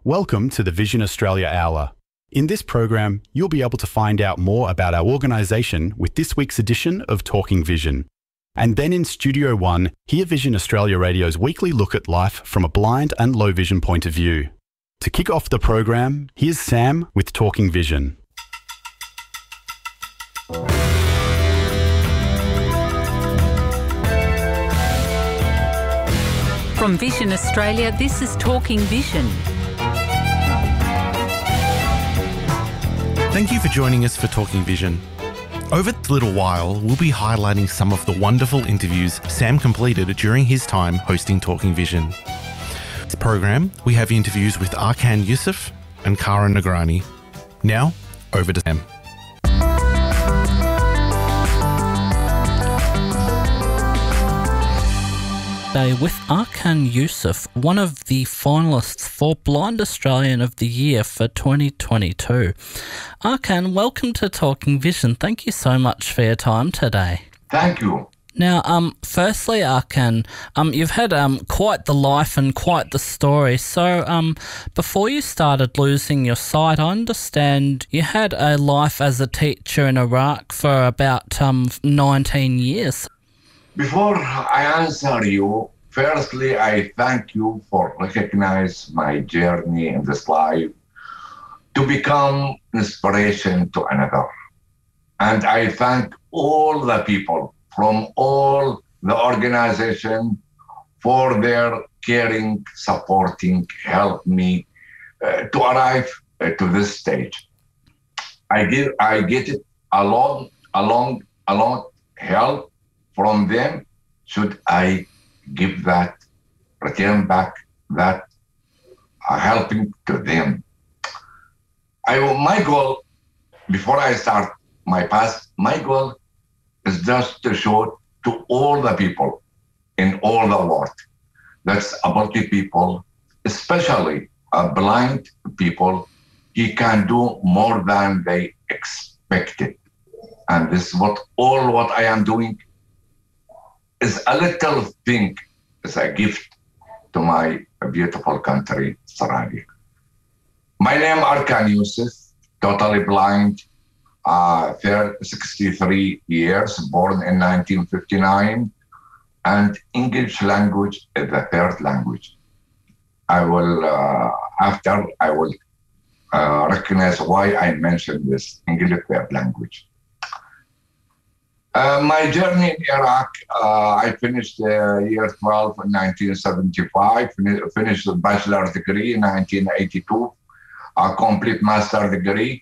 Welcome to the Vision Australia Hour. In this program, you'll be able to find out more about our organisation with this week's edition of Talking Vision. And then in Studio One, hear Vision Australia Radio's weekly look at life from a blind and low vision point of view. To kick off the program, here's Sam with Talking Vision. From Vision Australia, this is Talking Vision. Thank you for joining us for Talking Vision. Over the little while, we'll be highlighting some of the wonderful interviews Sam completed during his time hosting Talking Vision. This program, we have interviews with Arkan Youssef and Kara Nagrani. Now, over to Sam. Today with Arkan Youssef, one of the finalists for Blind Australian of the Year for 2022. Arkan, welcome to Talking Vision. Thank you so much for your time today. Thank you. Now, firstly, Arkan, you've had quite the life and quite the story. So, before you started losing your sight, I understand you had a life as a teacher in Iraq for about 19 years. Before I answer you, firstly, I thank you for recognizing my journey in this life to become inspiration to another. And I thank all the people from all the organization for their caring, supporting, help me to arrive to this stage. I get it a lot help from them. Should I give that, return back that helping to them? My goal, before I start my past, my goal is just to show to all the people in all the world, that's ability people, especially blind people, he can do more than they expected. And this is what I am doing is a little thing, is a gift to my beautiful country, Australia. My name is Arkan Youssef, totally blind, 63 years, born in 1959, and English language is the third language. I will recognize why I mentioned this English third language. My journey in Iraq, I finished year 12 in 1975, finished a bachelor degree in 1982, a complete master degree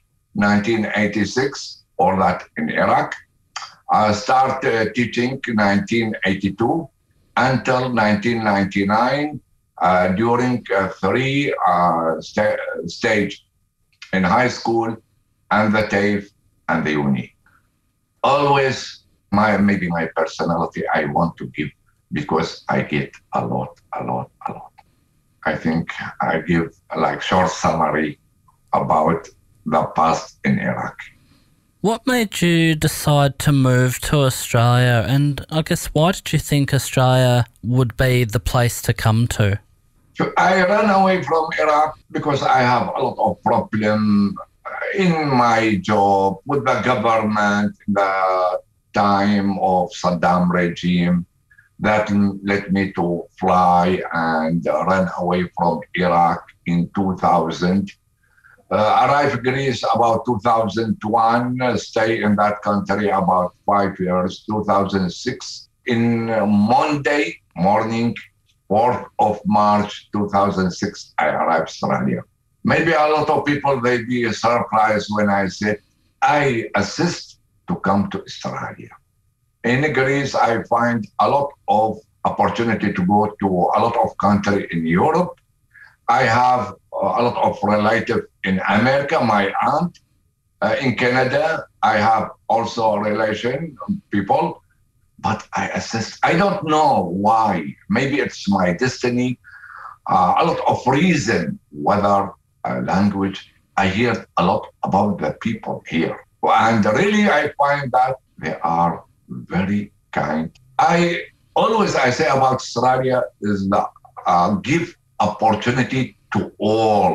1986, all that in Iraq. I started teaching in 1982 until 1999 during three stage in high school and the TAFE and the uni. Always maybe my personality, I want to give because I get a lot. I think I give like short summary about the past in Iraq. What made you decide to move to Australia? And I guess why did you think Australia would be the place to come to? So I ran away from Iraq because I have a lot of problem in my job with the government, the time of Saddam regime that led me to fly and run away from Iraq in 2000. Arrived Greece about 2001, stay in that country about 5 years, 2006. In Monday morning, 4th of March 2006, I arrived Australia. Maybe a lot of people, they'd be surprised when I said, I assist to come to Australia. In Greece, I find a lot of opportunity to go to a lot of countries in Europe. I have a lot of relatives in America, my aunt. In Canada, I have also relation people, but I assist. I don't know why. Maybe it's my destiny. A lot of reason, whether language. I hear a lot about the people here. And really, I find that they are very kind. I say about Australia is the give opportunity to all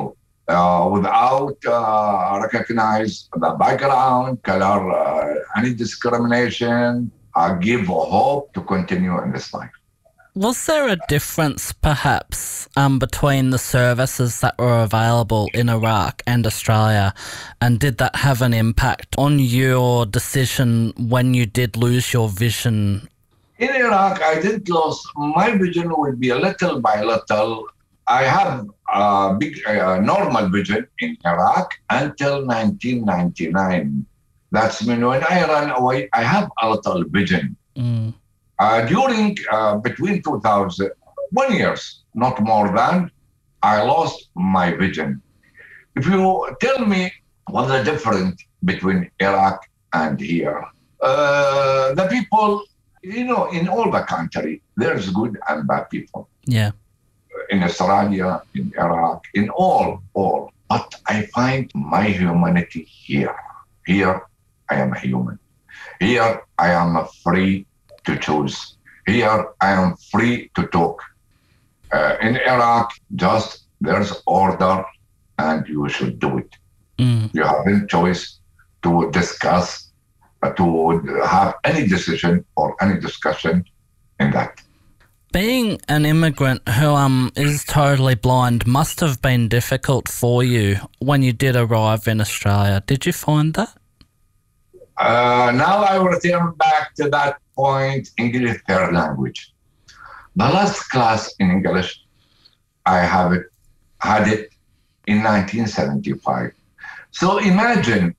without recognize the background, color, any discrimination, give hope to continue in this life. Was there a difference, perhaps, between the services that were available in Iraq and Australia? And did that have an impact on your decision when you did lose your vision? In Iraq, I didn't lose. My vision would be little by little. I have a big normal vision in Iraq until 1999. That's mean when I ran away, I have a little vision. During between 2001 years, not more than, I lost my vision. If you tell me what's the difference between Iraq and here, the people, in all the country, there's good and bad people. Yeah. In Australia, in Iraq, in all. But I find my humanity here. Here, I am a human. Here, I am free to choose. Here, I am free to talk. In Iraq, just there's order and you should do it. You have no choice to discuss, to have any decision or any discussion in that. Being an immigrant who is totally blind must have been difficult for you when you did arrive in Australia. Did you find that? Now I return back to that point, English third language. The last class in English, I had it in 1975. So imagine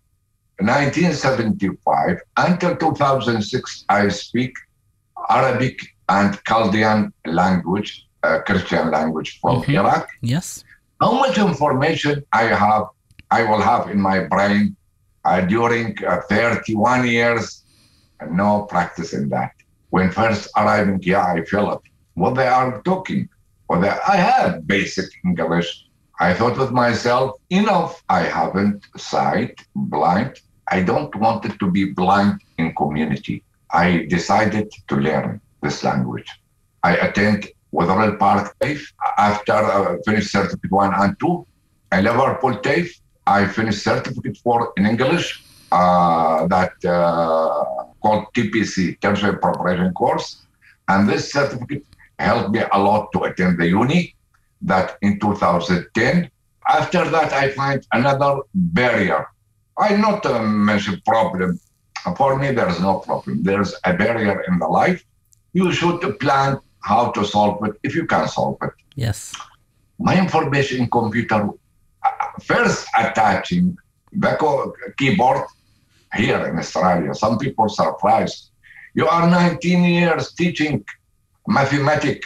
1975 until 2006, I speak Arabic and Chaldean language, Christian language from Iraq. Yes. How much information I will have in my brain during 31 years, no practice in that. When first arriving, I feel it. What they are talking. I have basic English. I thought with myself, enough. I haven't sight, blind. I don't want it to be blind in community. I decided to learn this language. I attend Wetherill Park TAFE after I finished Certificate 1 and 2. In Liverpool TAFE, I finished Certificate 4 in English, that called TPC, Tertiary Preparation Course. And this certificate helped me a lot to attend the uni, that in 2010. After that, I find another barrier. I not mention problem. For me, there's no problem. There's a barrier in the life. You should plan how to solve it if you can solve it. Yes. My information in computer, first attaching the keyboard here in Australia. Some people surprised. You are 19 years teaching mathematics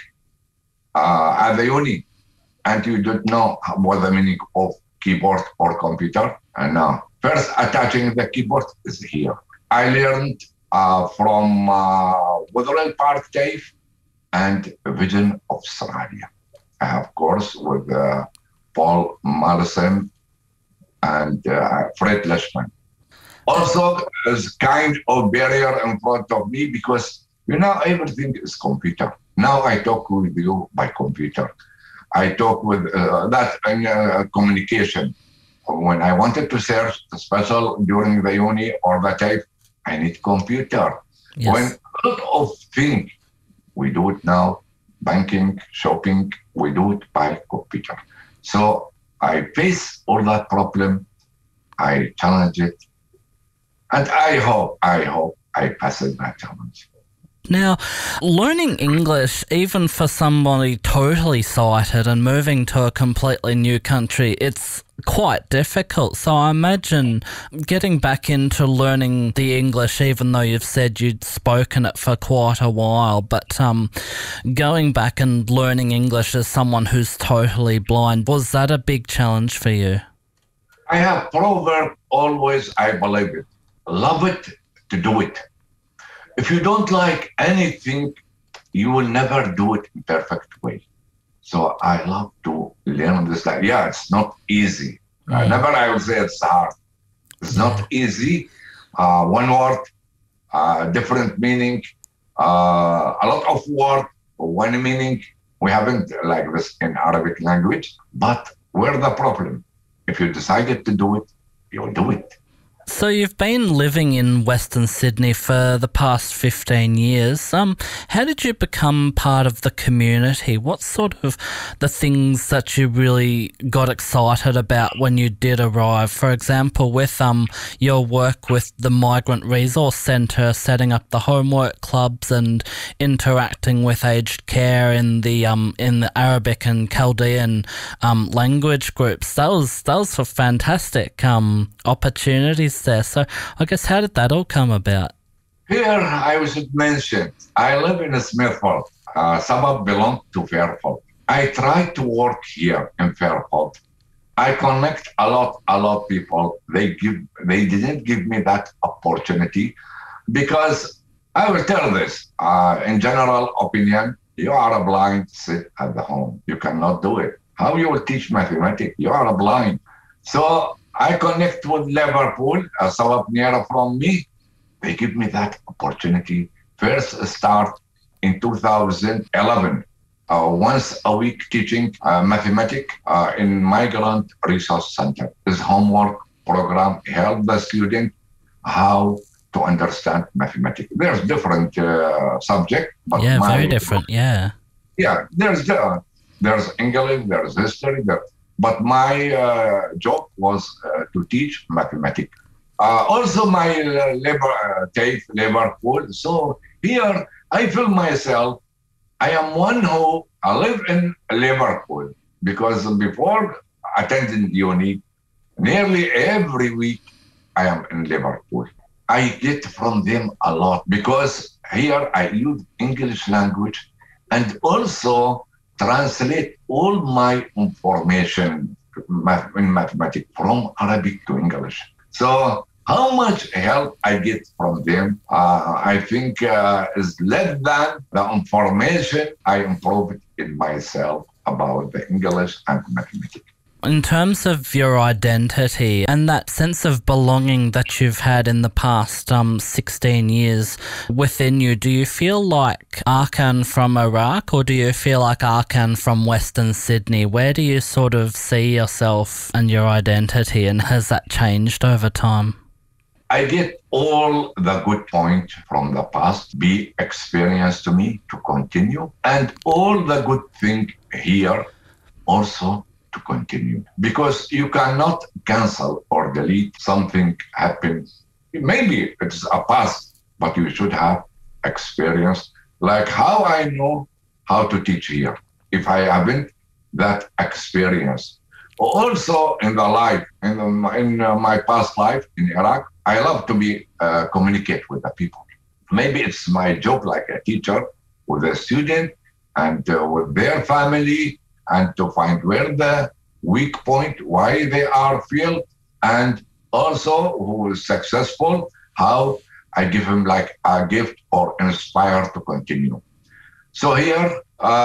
at the uni, and you don't know what the meaning of keyboard or computer. And now, first attaching the keyboard is here. I learned from Wetherill Park TAFE and Vision of Australia. I have course with Paul Madison and Fred Lishman. Also, there's kind of barrier in front of me because, everything is computer. Now I talk with you by computer. I talk with that in communication. When I wanted to search the special during the uni or the TAFE, I need computer. Yes. When a lot of things, we do it now, banking, shopping, we do it by computer. So I face all that problem, I challenge it, and I hope I pass that challenge. Now, learning English, even for somebody totally sighted and moving to a completely new country, it's quite difficult. So I imagine getting back into learning the English, even though you've said you'd spoken it for quite a while, but going back and learning English as someone who's totally blind, was that a big challenge for you? I have proverb always, I believe it. Love it to do it. If you don't like anything, you will never do it in perfect way. So I love to learn this. Yeah, it's not easy. I will say it's hard. It's not easy. One word, different meaning, a lot of word, one meaning. We haven't like this in Arabic language, but where's the problem? If you decided to do it, you'll do it. So you've been living in Western Sydney for the past 15 years. How did you become part of the community? What sort of the things that you really got excited about when you did arrive? For example, with your work with the Migrant Resource Centre, setting up the homework clubs and interacting with aged care in the Arabic and Chaldean language groups. That was a fantastic opportunities there. So I guess how did that all come about? Here, I should mention, I live in Smithfield. Suburb belongs to Fairfield. I try to work here in Fairfield. I connect a lot people. They didn't give me that opportunity because I will tell this, in general opinion, you are blind, sit at the home. You cannot do it. How you will teach mathematics? You are blind. So I connect with Liverpool, a suburb near from me. They give me that opportunity. First start in 2011, once a week teaching mathematics in Migrant Resource Center. This homework program help the student how to understand mathematics. There's different subject, but very different. Yeah, there's English, there's history, but my job was to teach mathematics. Also, my Liverpool. So here, I feel myself, I am one who live in Liverpool because before attending uni, nearly every week I am in Liverpool. I get from them a lot because here I use English language and also translate all my information in mathematics from Arabic to English. So how much help I get from them, I think is less than the information I improved in myself about the English and mathematics. In terms of your identity and that sense of belonging that you've had in the past 16 years within you, do you feel like Arkan from Iraq or do you feel like Arkan from Western Sydney? Where do you sort of see yourself and your identity, and has that changed over time? I get all the good points from the past, be experience to me to continue, and all the good thing here also to continue, because you cannot cancel or delete something happens. Maybe it's a past, but you should have experience. Like how I know how to teach here, if I haven't that experience. Also in the life, in my past life in Iraq, I love to be communicate with the people. Maybe it's my job like a teacher with a student and with their family, and to find where the weak point, why they are feel, and also who is successful, how I give him like a gift or inspire to continue. So here,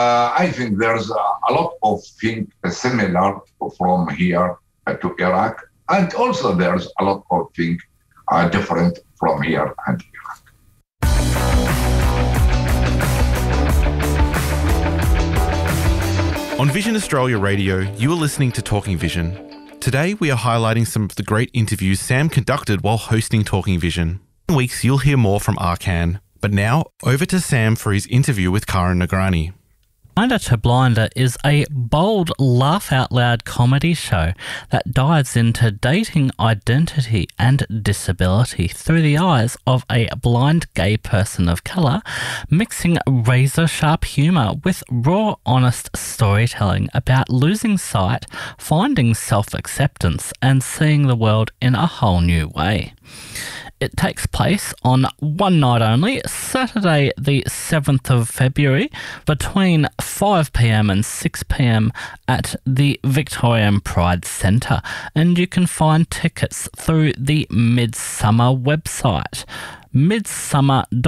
I think there's a lot of things similar from here to Iraq, and also there's a lot of things different from here and Iraq. On Vision Australia Radio, you are listening to Talking Vision. Today, we are highlighting some of the great interviews Sam conducted while hosting Talking Vision. In weeks, you'll hear more from Arkan. But now, over to Sam for his interview with Karan Nagrani. Blinder to Blinder is a bold, laugh-out-loud comedy show that dives into dating, identity and disability through the eyes of a blind gay person of colour, mixing razor-sharp humour with raw, honest storytelling about losing sight, finding self-acceptance and seeing the world in a whole new way. It takes place on one night only, Saturday the 7th of February, between 5 p.m. and 6 p.m. at the Victorian Pride Centre, and you can find tickets through the Midsummer website,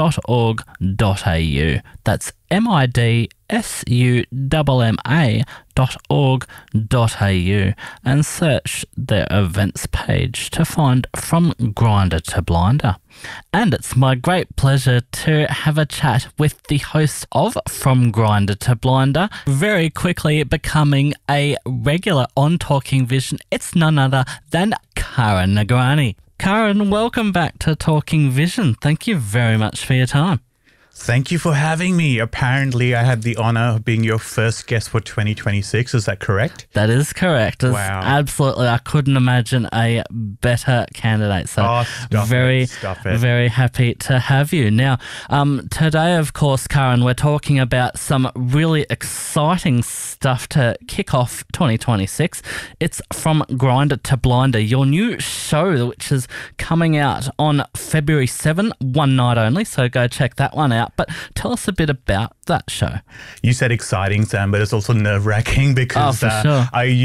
midsummer.org.au. That's midsumma.org.au. grindr.org.au and search their events page to find From Grinder to Blinder. And it's my great pleasure to have a chat with the host of From Grinder to Blinder, very quickly becoming a regular on Talking Vision. It's none other than Karen Nagrani. Karen, welcome back to Talking Vision. Thank you very much for your time. Thank you for having me. Apparently, I had the honor of being your first guest for 2026. Is that correct? That is correct. Wow. Absolutely. I couldn't imagine a better candidate. So very happy to have you. Now, today, of course, Karen, we're talking about some really exciting stuff to kick off 2026. It's From Grinder to Blinder, your new show, which is coming out on February 7, one night only. So go check that one out. But tell us a bit about that show. You said exciting, Sam, but it's also nerve-wracking because sure.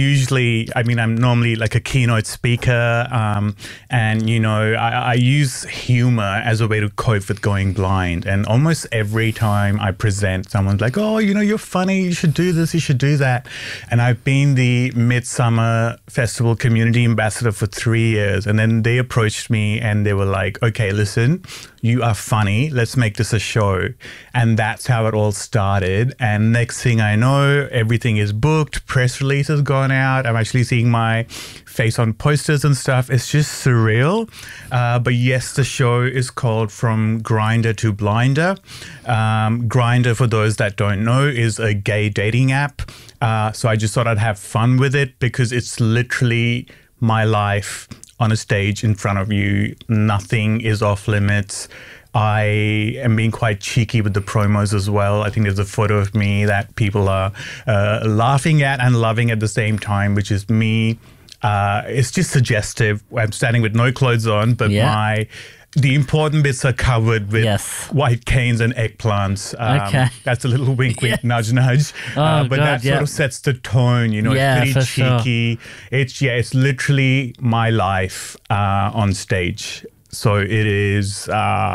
I'm normally like a keynote speaker, and, you know, I use humor as a way to cope with going blind. And almost every time I present, someone's like, oh, you know, you're funny, you should do this, you should do that. And I've been the Midsummer Festival community ambassador for 3 years. And then they approached me and they were like, okay, listen, you are funny, let's make this a show. And that's how it all started. And next thing I know, everything is booked, press release has gone out. I'm actually seeing my face on posters and stuff. It's just surreal. But yes, the show is called From Grinder to Blinder. Grindr, for those that don't know, is a gay dating app. So I just thought I'd have fun with it because it's literally my life on a stage in front of you. Nothing is off limits. I am being quite cheeky with the promos as well. I think there's a photo of me that people are laughing at and loving at the same time, which is me. It's just suggestive. I'm standing with no clothes on, but the important bits are covered with white canes and eggplants. Okay. That's a little wink, wink, nudge, nudge. But that sort of sets the tone, you know, it's pretty cheeky. Sure. It's literally my life on stage. So it is,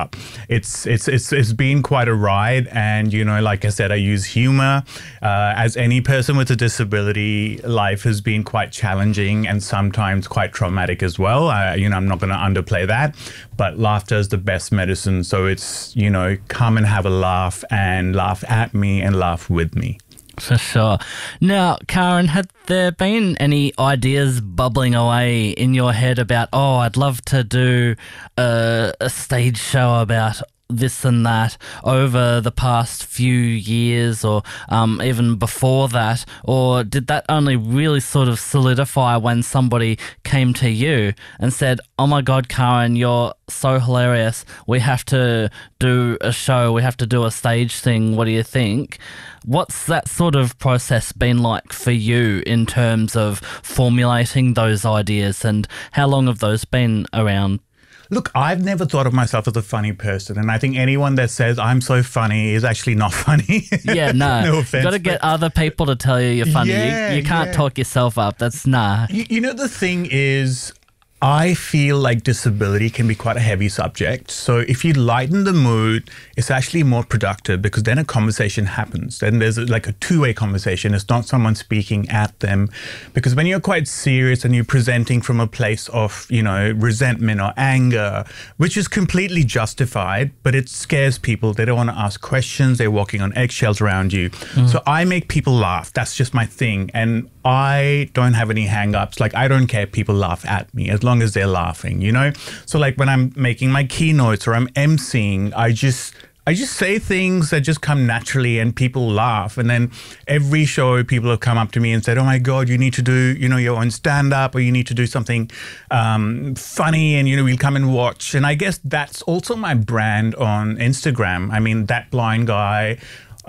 it's been quite a ride. And, you know, like I said, I use humor. As any person with a disability, life has been quite challenging and sometimes quite traumatic as well. I'm not going to underplay that, but laughter is the best medicine. So it's, you know, come and have a laugh and laugh at me and laugh with me. For sure. Now, Karen, had there been any ideas bubbling away in your head about, oh, I'd love to do a stage show about this and that over the past few years or even before that? Or did that only really sort of solidify when somebody came to you and said, oh my God, Karen, you're so hilarious. We have to do a show. We have to do a stage thing. What do you think? What's that sort of process been like for you in terms of formulating those ideas, and how long have those been around? Look, I've never thought of myself as a funny person. And I think anyone that says I'm so funny is actually not funny. Yeah, no. No offense. You've got to get other people to tell you you're funny. Yeah, you can't talk yourself up. That's nah. You know, the thing is, I feel like disability can be quite a heavy subject. So if you lighten the mood, it's actually more productive because then a conversation happens. Then there's like a two-way conversation. It's not someone speaking at them. Because when you're quite serious and you're presenting from a place of, you know, resentment or anger, which is completely justified, but it scares people. They don't want to ask questions. They're walking on eggshells around you. So I make people laugh. That's just my thing. And I don't have any hang-ups. Like, I don't care if people laugh at me as long as they're laughing, you know? So like when I'm making my keynotes or I'm emceeing, I just say things that just come naturally and people laugh. And then every show people have come up to me and said, oh my God, you need to do, you know, your own stand-up, or you need to do something funny, and, you know, we'll come and watch. And I guess that's also my brand on Instagram. I mean, That Blind Guy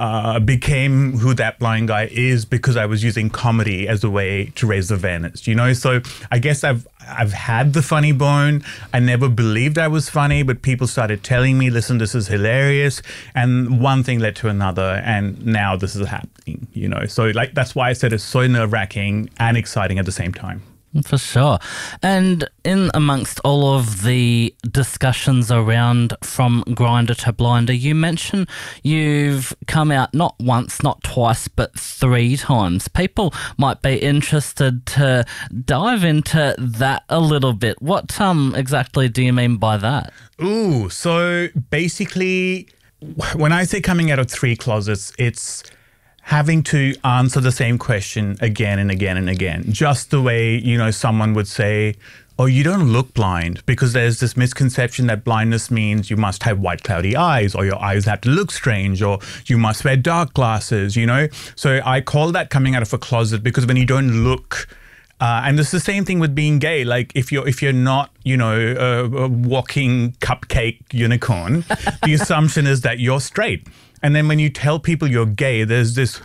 became who That Blind Guy is because I was using comedy as a way to raise awareness, you know? So I guess I've had the funny bone. I never believed I was funny, but people started telling me, listen, this is hilarious. And one thing led to another, and now this is happening, you know? So like, that's why I said it's so nerve-wracking and exciting at the same time. For sure. And in amongst all of the discussions around From Grinder to Blinder, you mentioned you've come out not once, not twice, but 3 times. People might be interested to dive into that a little bit. What exactly do you mean by that? Ooh, so basically, when I say coming out of 3 closets, it's having to answer the same question again and again and again. Just the way, you know, someone would say, oh, you don't look blind, because there's this misconception that blindness means you must have white cloudy eyes, or your eyes have to look strange, or you must wear dark glasses, you know? So I call that coming out of a closet, because when you don't look, and it's the same thing with being gay. Like if you're not, you know, a walking cupcake unicorn, the assumption is that you're straight. And then when you tell people you're gay, there's this,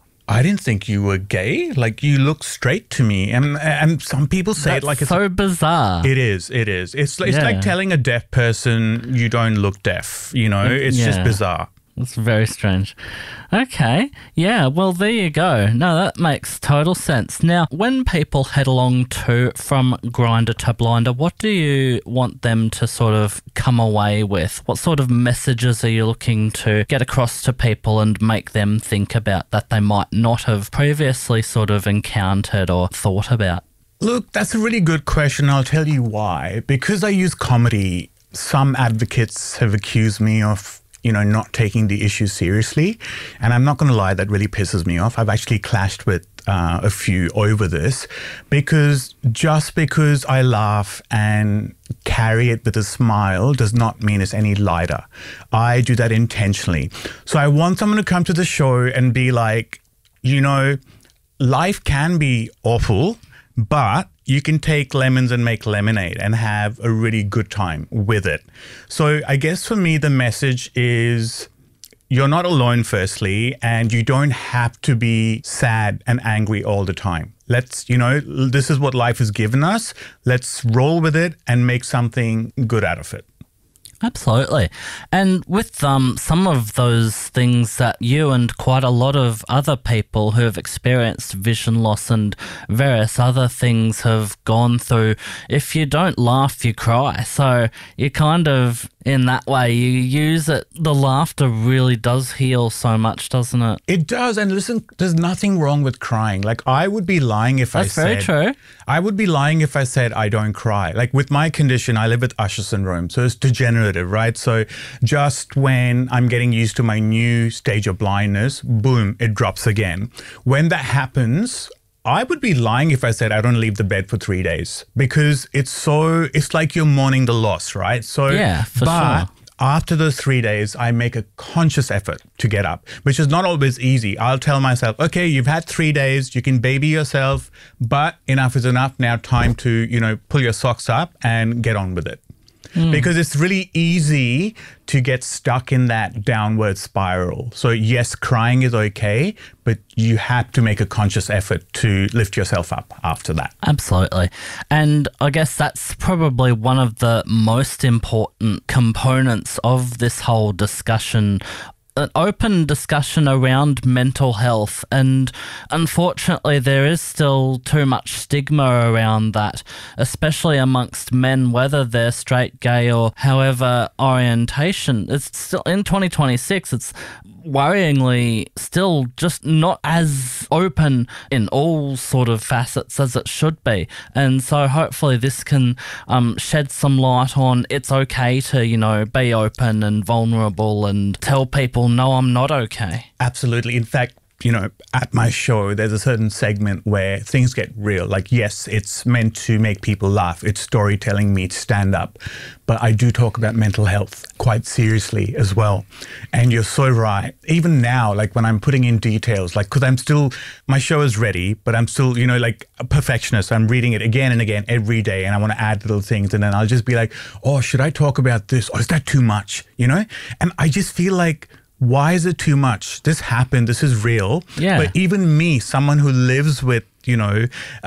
I didn't think you were gay. Like, you look straight to me. And some people say That's it like it's so bizarre. It is. It's like telling a deaf person you don't look deaf, you know? It's just bizarre. It's very strange. Okay. Yeah, well, there you go. No, that makes total sense. Now, when people head along to From Grinder to Blinder, what do you want them to sort of come away with? What sort of messages are you looking to get across to people and make them think about that they might not have previously sort of encountered or thought about? Look, that's a really good question. I'll tell you why. Because I use comedy, some advocates have accused me of, you know, not taking the issue seriously. And I'm not going to lie, that really pisses me off. I've actually clashed with a few over this, because just because I laugh and carry it with a smile does not mean it's any lighter. I do that intentionally. So I want someone to come to the show and be like, you know, life can be awful, but you can take lemons and make lemonade and have a really good time with it. So I guess for me, the message is you're not alone, firstly, and you don't have to be sad and angry all the time. Let's, you know, this is what life has given us. Let's roll with it and make something good out of it. Absolutely. And with some of those things that you and quite a lot of other people who have experienced vision loss and various other things have gone through, if you don't laugh, you cry. So you kind of, in that way, you use it. The laughter really does heal so much, doesn't it? It does. And listen, there's nothing wrong with crying. Like, I would be lying if I said... That's very true. I would be lying if I said I don't cry. Like, with my condition, I live with Usher syndrome. So it's degenerative, right? So just when I'm getting used to my new stage of blindness, boom, it drops again. When that happens, I would be lying if I said I don't leave the bed for 3 days, because it's like you're mourning the loss, right? So, yeah, for sure. After those 3 days, I make a conscious effort to get up, which is not always easy. I'll tell myself, okay, you've had 3 days, you can baby yourself, but enough is enough. Now time to, you know, pull your socks up and get on with it. Because it's really easy to get stuck in that downward spiral. So yes, crying is okay, but you have to make a conscious effort to lift yourself up after that. Absolutely. And I guess that's probably one of the most important components of this whole discussion, an open discussion around mental health. And unfortunately, there is still too much stigma around that, especially amongst men, whether they're straight, gay, or however orientation. It's still in 2026, it's worryingly still just not as open in all sort of facets as it should be. And so hopefully this can shed some light on it's okay to, you know, be open and vulnerable and tell people, no, I'm not okay. Absolutely. In fact, you know, at my show, there's a certain segment where things get real. Like, yes, it's meant to make people laugh. It's storytelling meets stand-up. But I do talk about mental health quite seriously as well. And you're so right. Even now, like when I'm putting in details, like, because I'm still, my show is ready, but I'm still, you know, like a perfectionist. I'm reading it again and again every day, and I want to add little things. And then I'll just be like, oh, should I talk about this? Or is that too much? You know? And I just feel like, why is it too much? This happened. This is real. Yeah. But even me, someone who lives with, you know,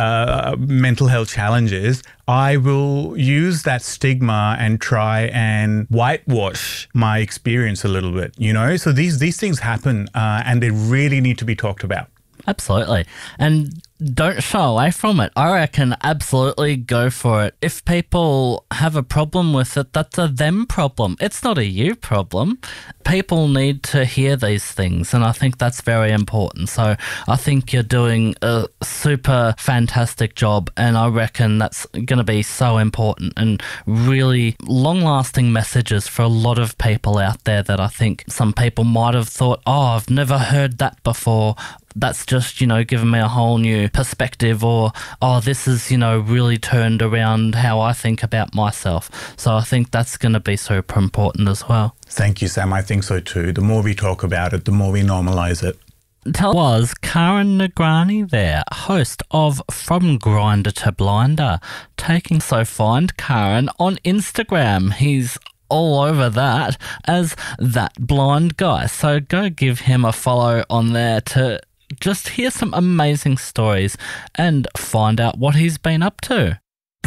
mental health challenges, I will use that stigma and try and whitewash my experience a little bit, you know? So these things happen and they really need to be talked about. Absolutely. And don't shy away from it. I reckon absolutely go for it. If people have a problem with it, that's a them problem. It's not a you problem. People need to hear these things, and I think that's very important. So I think you're doing a super fantastic job, and I reckon that's going to be so important and really long-lasting messages for a lot of people out there that I think some people might have thought, oh, I've never heard that before. That's just, given me a whole new perspective, or, oh, this is, really turned around how I think about myself. So I think that's going to be super important as well. Thank you, Sam. I think so too. The more we talk about it, the more we normalise it. Was Karen Nagrani there, host of From Grinder to Blinder. So find Karen on Instagram. He's all over that as That Blind Guy. So go give him a follow on there to just hear some amazing stories and find out what he's been up to.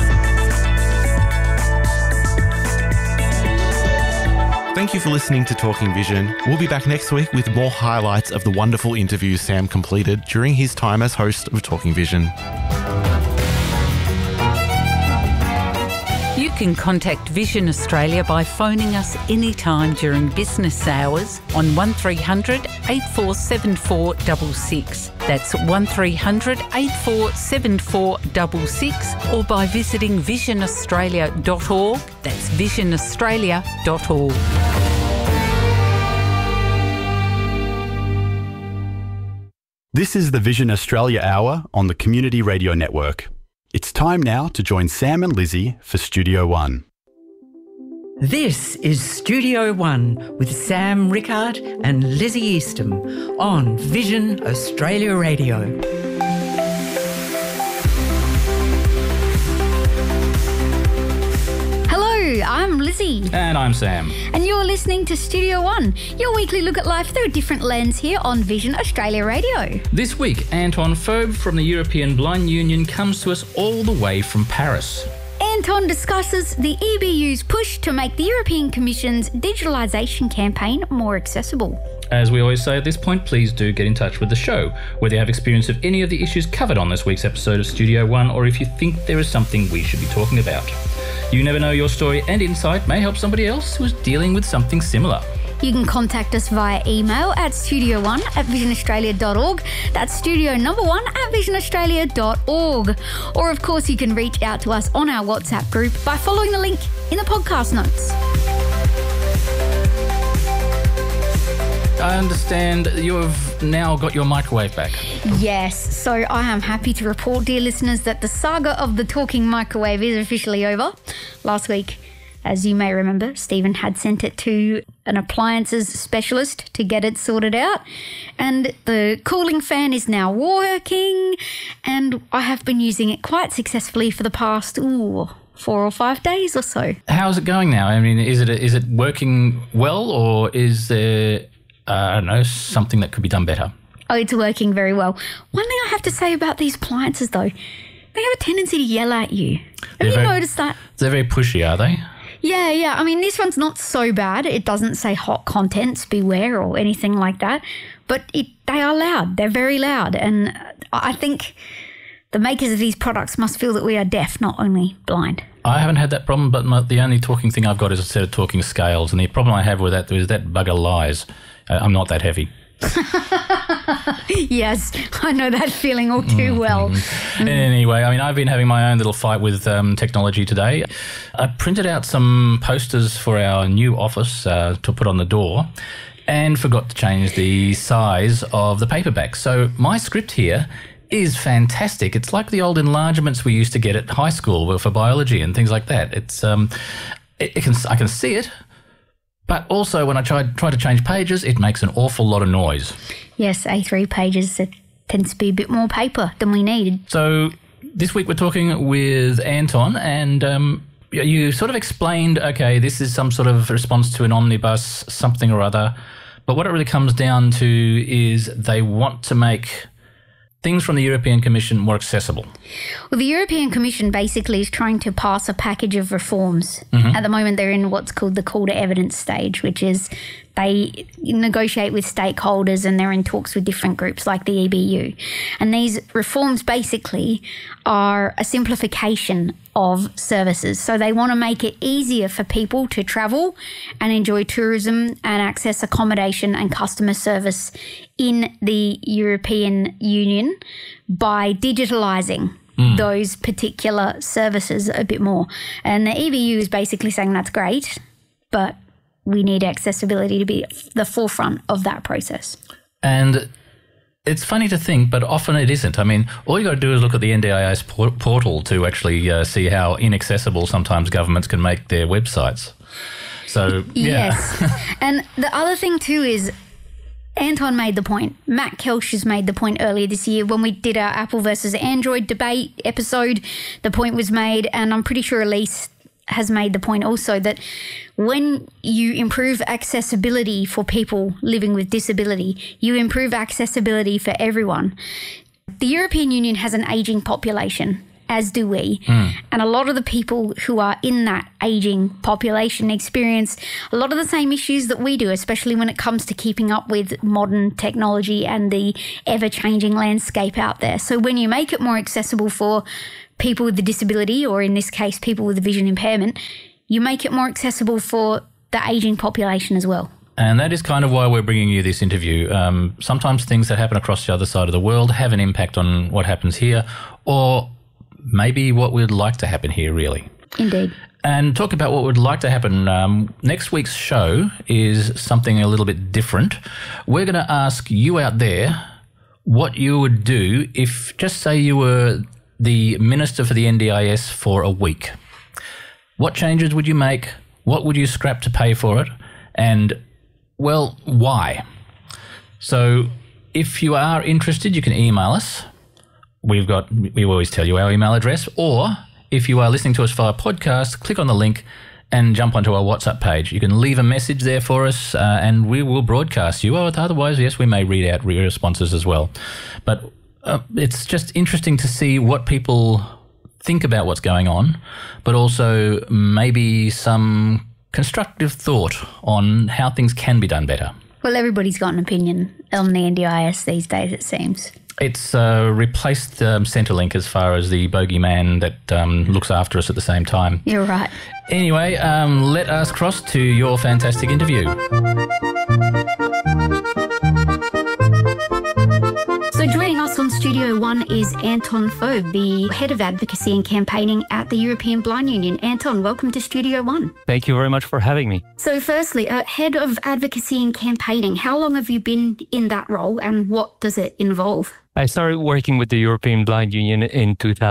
Thank you for listening to Talking Vision. We'll be back next week with more highlights of the wonderful interviews Sam completed during his time as host of Talking Vision. You can contact Vision Australia by phoning us anytime during business hours on 1300 847466. That's 1300 847466, or by visiting visionaustralia.org. That's visionaustralia.org. This is the Vision Australia Hour on the Community Radio Network. It's time now to join Sam and Lizzie for Studio One. This is Studio One with Sam Rickard and Lizzie Eastham on Vision Australia Radio. Hello, I'm Lizzie. And I'm Sam. And you're listening to Studio One, your weekly look at life through a different lens here on Vision Australia Radio. This week, Anton Phobe from the European Blind Union comes to us all the way from Paris. Anton discusses the EBU's push to make the European Commission's digitalisation campaign more accessible. As we always say at this point, please do get in touch with the show, whether you have experience of any of the issues covered on this week's episode of Studio One, or if you think there is something we should be talking about. You never know, your story and insight may help somebody else who is dealing with something similar. You can contact us via email at studio1@visionaustralia.org. That's studio number 1@visionaustralia.org. Or, of course, you can reach out to us on our WhatsApp group by following the link in the podcast notes. I understand you've now got your microwave back. Yes, so I am happy to report, dear listeners, that the saga of the talking microwave is officially over. Last week, as you may remember, Stephen had sent it to an appliances specialist to get it sorted out, and the cooling fan is now working, and I have been using it quite successfully for the past 4 or 5 days or so. How's it going now? I mean, is it working well, or is there, something that could be done better? Oh, it's working very well. One thing I have to say about these appliances, though, they have a tendency to yell at you. Have you noticed that? They're very pushy, are they? Yeah. I mean, this one's not so bad. It doesn't say hot contents, beware, or anything like that. But they are loud. They're very loud. And I think the makers of these products must feel that we are deaf, not only blind. I haven't had that problem, but the only talking thing I've got is a set of talking scales. And the problem I have with that is that bugger lies. I'm not that heavy. Yes, I know that feeling all too well. Anyway, I mean, I've been having my own little fight with technology today. I printed out some posters for our new office to put on the door and forgot to change the size of the paperback. So my script here is fantastic. It's like the old enlargements we used to get at high school for biology and things like that. It's I can see it. But also, when I try to change pages, it makes an awful lot of noise. Yes, A3 pages, it tends to be a bit more paper than we need. So this week we're talking with Anton, and you sort of explained, okay, this is some sort of response to an omnibus, something or other. But what it really comes down to is they want to make things from the European Commission more accessible. Well, the European Commission basically is trying to pass a package of reforms. At the moment, they're in what's called the call to evidence stage, which is They negotiate with stakeholders and they're in talks with different groups like the EBU. And these reforms basically are a simplification of services. So they want to make it easier for people to travel and enjoy tourism and access accommodation and customer service in the European Union by digitalising those particular services a bit more. And the EBU is basically saying that's great, but we need accessibility to be the forefront of that process. And it's funny to think, but often it isn't. I mean, all you got to do is look at the NDIS portal to actually see how inaccessible sometimes governments can make their websites. So, yeah. Yes. And the other thing too is Anton made the point. Matt Kelsch has made the point earlier this year when we did our Apple versus Android debate episode. The point was made, and I'm pretty sure Elise has made the point also, that when you improve accessibility for people living with disability, you improve accessibility for everyone. The European Union has an ageing population, as do we. And a lot of the people who are in that ageing population experience a lot of the same issues that we do, especially when it comes to keeping up with modern technology and the ever-changing landscape out there. So when you make it more accessible for people with a disability, or in this case, people with a vision impairment, you make it more accessible for the ageing population as well. And that is kind of why we're bringing you this interview. Sometimes things that happen across the other side of the world have an impact on what happens here, or maybe what we'd like to happen here, really. Indeed. And talk about what would like to happen. Next week's show is something a little bit different. We're going to ask you out there what you would do if, just say you were the Minister for the NDIS for a week. What changes would you make? What would you scrap to pay for it? And, well, why? So if you are interested, you can email us. We always tell you our email address, or if you are listening to us via podcast, click on the link and jump onto our WhatsApp page. You can leave a message there for us and we will broadcast you. Otherwise, yes, we may read out your responses as well. But it's just interesting to see what people think about what's going on, but also maybe some constructive thought on how things can be done better. Well, everybody's got an opinion on the NDIS these days, it seems. It's replaced Centrelink as far as the bogeyman that looks after us at the same time. You're right. Anyway, let us cross to your fantastic interview. So joining us on Studio One is Anton Phoebe, the Head of Advocacy and Campaigning at the European Blind Union. Anton, welcome to Studio One. Thank you very much for having me. So firstly, Head of Advocacy and Campaigning, how long have you been in that role and what does it involve? I started working with the European Blind Union in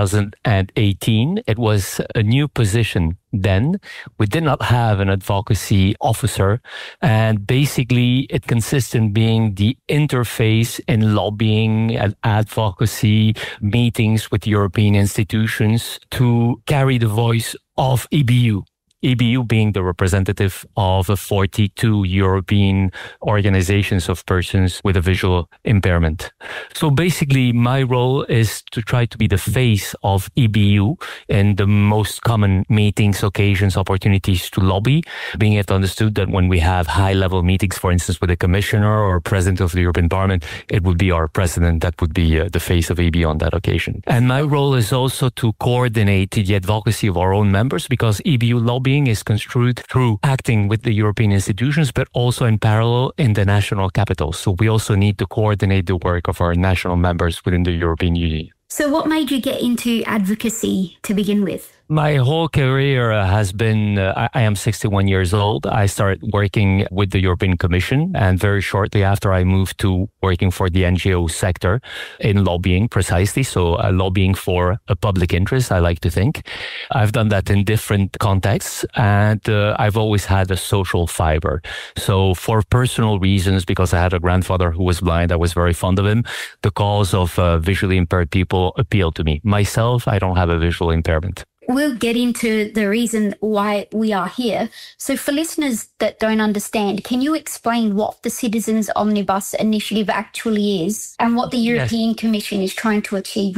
2018. It was a new position then. We did not have an advocacy officer. And basically, it consists in being the interface in lobbying and advocacy meetings with European institutions to carry the voice of EBU. EBU being the representative of 42 European organizations of persons with a visual impairment. So basically, my role is to try to be the face of EBU in the most common meetings, occasions, opportunities to lobby, being it understood that when we have high-level meetings, for instance, with a commissioner or president of the European Parliament, it would be our president that would be the face of EBU on that occasion. And my role is also to coordinate the advocacy of our own members, because EBU lobbying is construed through acting with the European institutions, but also in parallel in the national capitals. So we also need to coordinate the work of our national members within the European Union. So what made you get into advocacy to begin with? My whole career has been, I am 61 years old. I started working with the European Commission, and very shortly after I moved to working for the NGO sector in lobbying precisely. So lobbying for a public interest, I like to think. I've done that in different contexts, and I've always had a social fiber. So for personal reasons, because I had a grandfather who was blind, I was very fond of him. The cause of visually impaired people appealed to me. Myself, I don't have a visual impairment. We'll get into the reason why we are here. So for listeners that don't understand, can you explain what the Citizens Omnibus Initiative actually is and what the European Commission is trying to achieve with it?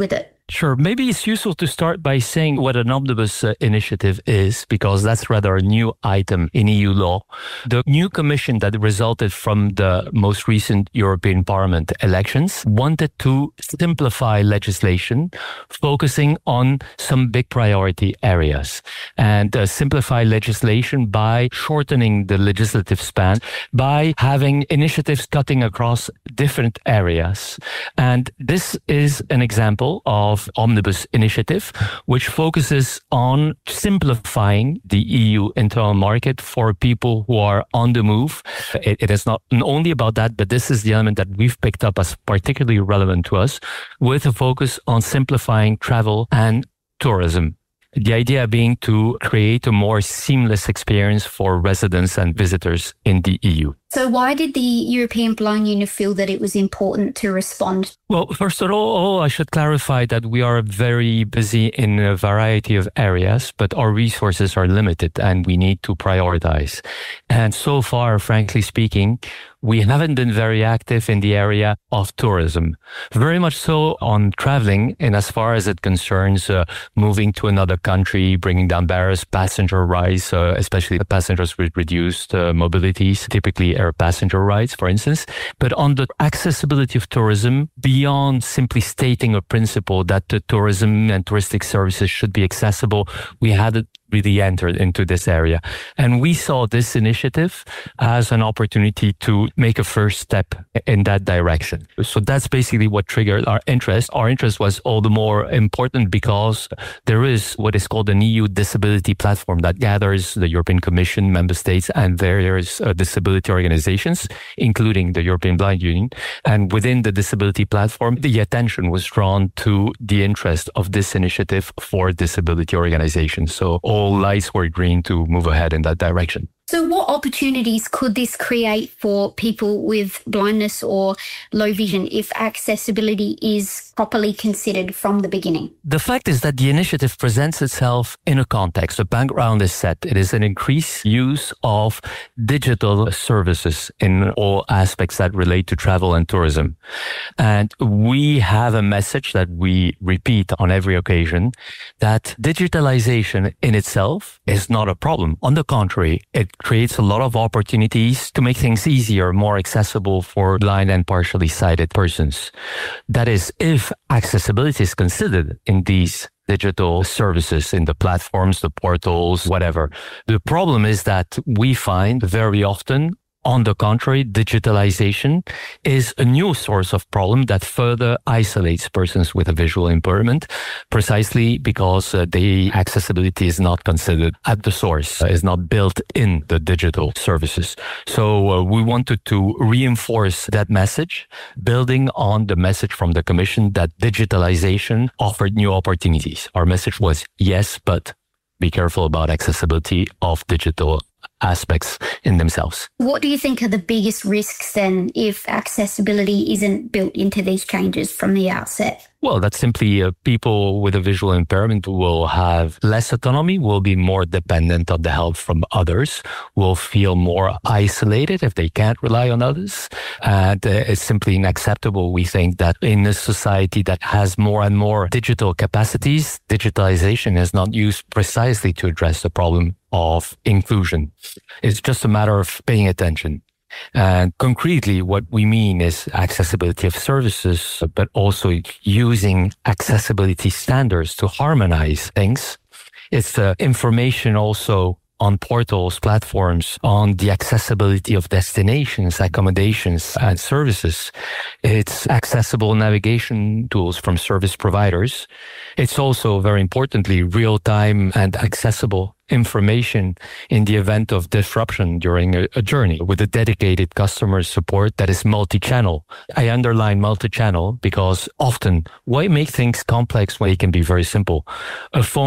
Sure. Maybe it's useful to start by saying what an omnibus initiative is, because that's rather a new item in EU law. The new commission that resulted from the most recent European Parliament elections wanted to simplify legislation, focusing on some big priority areas, and simplify legislation by shortening the legislative span, by having initiatives cutting across different areas. And this is an example of Omnibus initiative, which focuses on simplifying the EU internal market for people who are on the move. It is not only about that, but this is the element that we've picked up as particularly relevant to us, with a focus on simplifying travel and tourism. The idea being to create a more seamless experience for residents and visitors in the EU. So why did the European Blind Union feel that it was important to respond? Well, first of all, I should clarify that we are very busy in a variety of areas, but our resources are limited and we need to prioritize. And so far, frankly speaking, we haven't been very active in the area of tourism. Very much so on traveling, and as far as it concerns moving to another country, bringing down barriers, passenger rights, especially the passengers with reduced mobilities, typically air passenger rights, for instance. But on the accessibility of tourism, beyond simply stating a principle that the tourism and touristic services should be accessible, we hadn't really entered into this area. And we saw this initiative as an opportunity to make a first step in that direction. So that's basically what triggered our interest. Our interest was all the more important because there is what is called an EU disability platform that gathers the European Commission, member states, and various disability organizations, including the European Blind Union. And within the disability platform, the attention was drawn to the interest of this initiative for disability organizations. So all lights were green to move ahead in that direction. So what opportunities could this create for people with blindness or low vision if accessibility is properly considered from the beginning? The fact is that the initiative presents itself in a context. The background is set. It is an increased use of digital services in all aspects that relate to travel and tourism. And we have a message that we repeat on every occasion, that digitalization in itself is not a problem. On the contrary, it creates a lot of opportunities to make things easier, more accessible for blind and partially sighted persons. That is, if accessibility is considered in these digital services, in the platforms, the portals, whatever. The problem is that we find very often, on the contrary, digitalization is a new source of problem that further isolates persons with a visual impairment, precisely because the accessibility is not considered at the source, is not built in the digital services. So we wanted to reinforce that message, building on the message from the Commission that digitalization offered new opportunities. Our message was, yes, but be careful about accessibility of digital aspects in themselves. What do you think are the biggest risks then if accessibility isn't built into these changes from the outset? Well, that's simply people with a visual impairment will have less autonomy, will be more dependent on the help from others, will feel more isolated if they can't rely on others. And it's simply unacceptable, we think, that in a society that has more and more digital capacities, digitalization is not used precisely to address the problem of inclusion. It's just a matter of paying attention. And concretely, what we mean is accessibility of services, but also using accessibility standards to harmonize things. It's information also on portals, platforms, on the accessibility of destinations, accommodations, and services. It's accessible navigation tools from service providers. It's also, very importantly, real-time and accessible information in the event of disruption during a journey, with a dedicated customer support that is multi-channel. I underline multi-channel because often, why make things complex when they can be very simple? A phone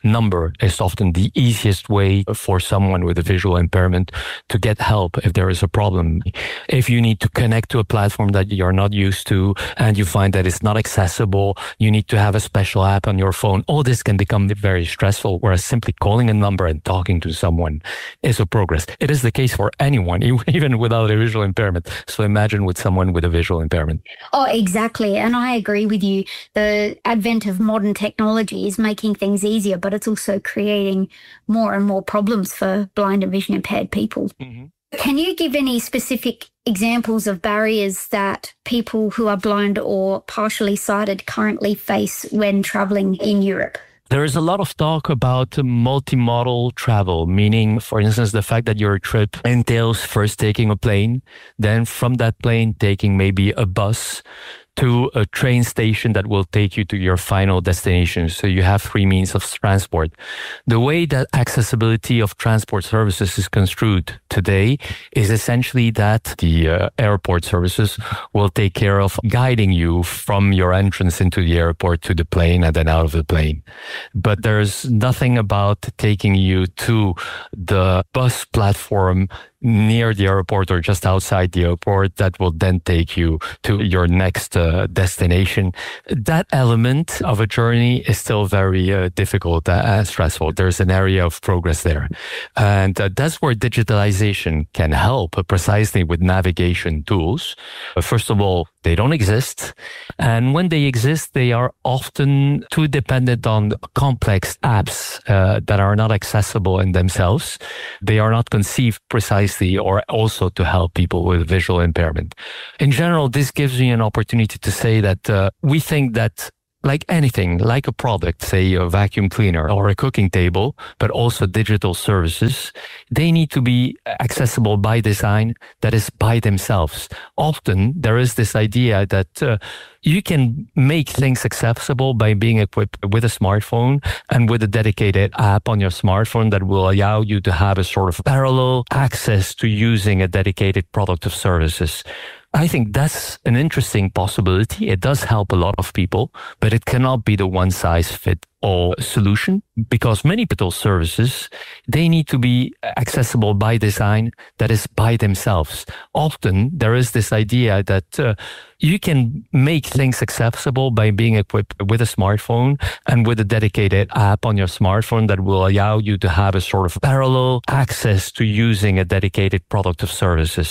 number is often the easiest way for someone with a visual impairment to get help if there is a problem. If you need to connect to a platform that you're not used to and you find that it's not accessible, you need to have a special app on your phone. All this can become very stressful, whereas simply calling a number and talking to someone is a progress. It is the case for anyone, even without a visual impairment. So imagine with someone with a visual impairment. Oh, exactly. And I agree with you. The advent of modern technology is making things easier, but it's also creating more and more problems for blind and vision impaired people. Mm-hmm. Can you give any specific examples of barriers that people who are blind or partially sighted currently face when traveling in Europe? There is a lot of talk about multimodal travel, meaning, for instance, the fact that your trip entails first taking a plane, then from that plane taking maybe a bus to a train station that will take you to your final destination. So you have 3 means of transport. The way that accessibility of transport services is construed today is essentially that the airport services will take care of guiding you from your entrance into the airport to the plane and then out of the plane. But there's nothing about taking you to the bus platform near the airport or just outside the airport that will then take you to your next destination. That element of a journey is still very difficult and stressful. There's an area of progress there. And that's where digitalization can help precisely with navigation tools. First of all, they don't exist. And when they exist, they are often too dependent on complex apps that are not accessible in themselves. They are not conceived precisely or also to help people with visual impairment. In general, this gives me an opportunity to say that we think that like anything, like a product, say a vacuum cleaner or a cooking table, but also digital services, they need to be accessible by design that is by themselves. Often there is this idea that you can make things accessible by being equipped with a smartphone and with a dedicated app on your smartphone that will allow you to have a sort of parallel access to using a dedicated product of services. I think that's an interesting possibility. It does help a lot of people, but it cannot be the one-size-fits-all solution because many digital services, they need to be accessible by design that is by themselves. Often there is this idea that you can make things accessible by being equipped with a smartphone and with a dedicated app on your smartphone that will allow you to have a sort of parallel access to using a dedicated product of services.